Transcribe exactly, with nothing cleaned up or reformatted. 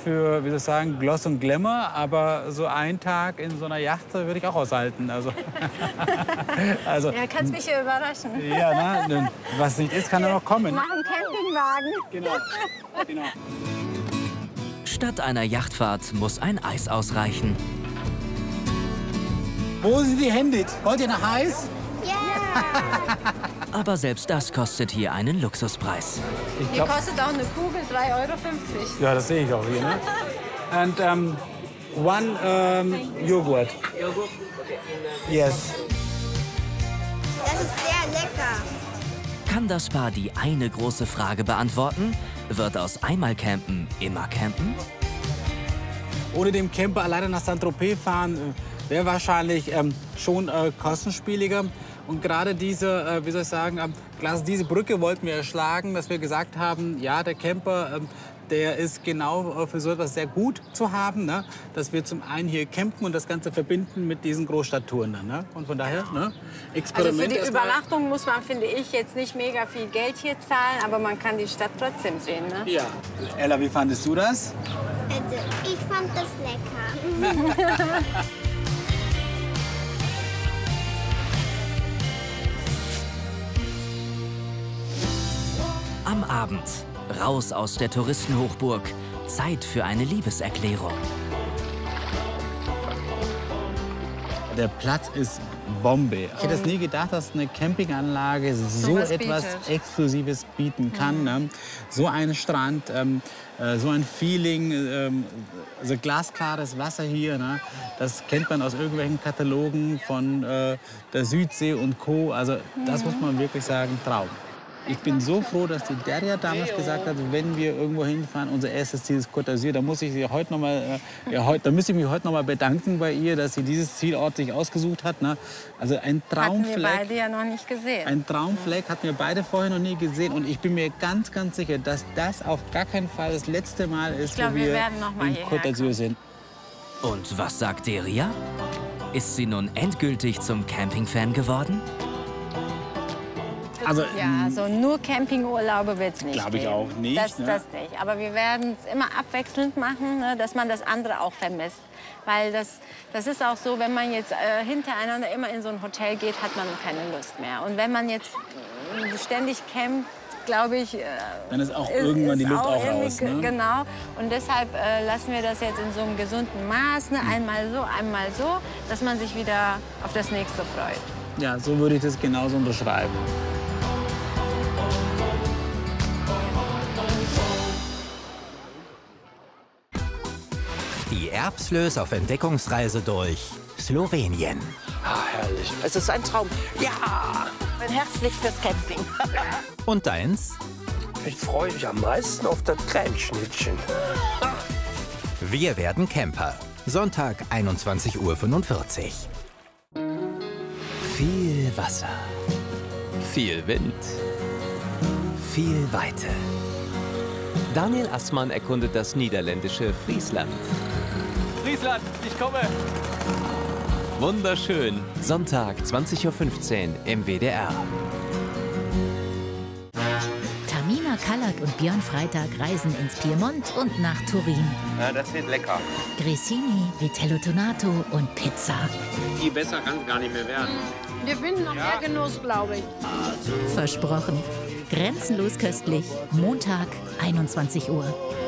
für, wie soll ich sagen, Gloss und Glamour, aber so einen Tag in so einer Yacht würde ich auch aushalten. Also, also, ja, kannst mich hier überraschen. Ja, na, was nicht ist, kann ja noch kommen. Mach einen Campingwagen. Genau, genau. Statt einer Yachtfahrt muss ein Eis ausreichen. Wo sind die Hände? Wollt ihr noch Eis? Ja! Aber selbst das kostet hier einen Luxuspreis. Ich Die glaub, kostet auch eine Kugel drei Euro fünfzig. ja, das sehe ich auch hier. Ne? And um, one um, Joghurt. Joghurt? Yes. Das ist sehr lecker. Kann das Paar die eine große Frage beantworten? Wird aus einmal campen immer campen? Ohne dem Camper alleine nach Saint-Tropez fahren, wäre wahrscheinlich ähm, schon äh, kostenspieliger. Und gerade diese, äh, wie soll ich sagen, ähm, gerade diese Brücke wollten wir erschlagen, dass wir gesagt haben, ja, der Camper, ähm, der ist genau äh, für so etwas sehr gut zu haben, ne? Dass wir zum einen hier campen und das Ganze verbinden mit diesen Großstadttouren. Dann, ne? Und von daher, ne? Experiment. Also für die erstmal. Übernachtung muss man, finde ich, jetzt nicht mega viel Geld hier zahlen, aber man kann die Stadt trotzdem sehen. Ne? Ja. Ella, wie fandest du das? Also, ich fand das lecker. Am Abend, raus aus der Touristenhochburg, Zeit für eine Liebeserklärung. Der Platz ist Bombe. Ich hätte es nie gedacht, dass eine Campinganlage so was etwas bietet. Exklusives bieten kann. Ne? So ein Strand, ähm, äh, so ein Feeling, ähm, also glasklares Wasser hier. Ne? Das kennt man aus irgendwelchen Katalogen von äh, der Südsee und Co. Also das muss man wirklich sagen, Traum. Ich bin so froh, dass die Derja damals gesagt hat, wenn wir irgendwo hinfahren, unser erstes Ziel ist Côte d'Azur. Da muss ich sie heute noch mal, äh, ja, heut, da müsste ich mich heute noch mal bedanken bei ihr, dass sie dieses Zielort sich ausgesucht hat. Ne? Also ein Hatten wir Traumfleck. beide ja noch nicht gesehen. Ein Traumfleck hatten wir beide vorher noch nie gesehen. Und ich bin mir ganz, ganz sicher, dass das auf gar keinen Fall das letzte Mal ist, glaub, wo wir wir, werden noch mal in hierher Côte d'Azur sind. Und was sagt Deria? Ist sie nun endgültig zum Campingfan geworden? Also, Ja, so nur Campingurlaube wird es nicht Glaub ich geben. auch nicht, Das, ne? das nicht. Aber wir werden es immer abwechselnd machen, ne, dass man das andere auch vermisst. Weil das, das ist auch so, wenn man jetzt äh, hintereinander immer in so ein Hotel geht, hat man keine Lust mehr. Und wenn man jetzt äh, ständig campt, glaube ich, äh, dann ist auch irgendwann die Luft auch irgendwie raus. Ne? Genau. Und deshalb äh, lassen wir das jetzt in so einem gesunden Maß, ne? Einmal so, einmal so, dass man sich wieder auf das nächste freut. Ja, so würde ich das genauso unterschreiben. Die Erbslös auf Entdeckungsreise durch Slowenien. Ah, herrlich. Es ist ein Traum. Ja! Bin herzlich fürs Camping. Und deins? Ich freue mich am meisten auf das Cremeschnittchen. Wir werden Camper. Sonntag, einundzwanzig Uhr fünfundvierzig. Viel Wasser. Viel Wind. Viel Weite. Daniel Assmann erkundet das niederländische Friesland. Friesland, ich komme! Wunderschön. Sonntag, zwanzig Uhr fünfzehn im W D R. Tamina Kallert und Björn Freitag reisen ins Piemont und nach Turin. Ja, das wird lecker. Grissini, Vitello Tonato und Pizza. Viel besser kann es gar nicht mehr werden. Wir finden noch mehr Genuss, glaube ich. Versprochen. Grenzenlos köstlich. Montag, einundzwanzig Uhr.